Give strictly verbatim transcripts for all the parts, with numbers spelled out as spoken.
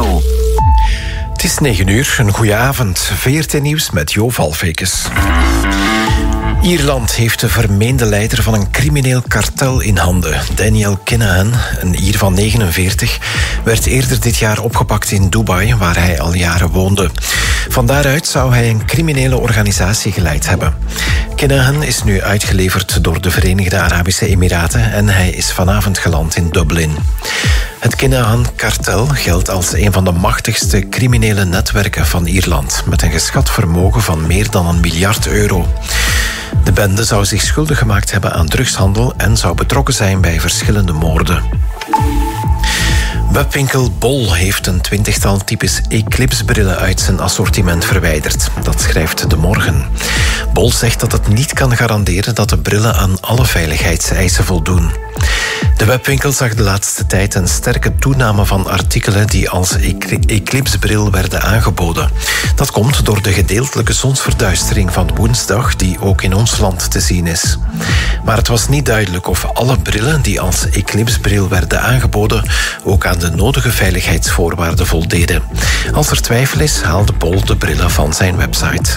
Brussel. Het is negen uur, een goeie avond. V R T Nieuws met Jo Valvekes. Ierland heeft de vermeende leider van een crimineel kartel in handen. Daniel Kinahan, een Ier van negenenveertig, werd eerder dit jaar opgepakt in Dubai, waar hij al jaren woonde. Van daaruit zou hij een criminele organisatie geleid hebben. Kinahan is nu uitgeleverd door de Verenigde Arabische Emiraten en hij is vanavond geland in Dublin. Het Kinahan-kartel geldt als een van de machtigste criminele netwerken van Ierland, met een geschat vermogen van meer dan een miljard euro. De bende zou zich schuldig gemaakt hebben aan drugshandel en zou betrokken zijn bij verschillende moorden. Webwinkel Bol heeft een twintigtal types Eclipse-brillen uit zijn assortiment verwijderd. Dat schrijft De Morgen. Bol zegt dat het niet kan garanderen dat de brillen aan alle veiligheidseisen voldoen. De webwinkel zag de laatste tijd een sterke toename van artikelen die als Eclipse-bril werden aangeboden. Dat komt door de gedeeltelijke zonsverduistering van woensdag, die ook in ons land te zien is. Maar het was niet duidelijk of alle brillen die als Eclipse-bril werden aangeboden ook aan de nodige veiligheidsvoorwaarden voldeden. Als er twijfel is, haalde Bol de brillen van zijn website.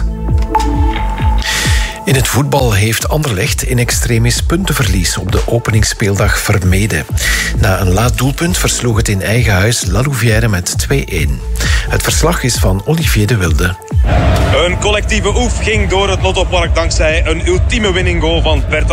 In het voetbal heeft Anderlecht in extremis puntenverlies op de openingsspeeldag vermeden. Na een laat doelpunt versloeg het in eigen huis La Louvière met twee-een. Het verslag is van Olivier de Wilde. Een collectieve oef ging door het Lottopark dankzij een ultieme winning goal van Bert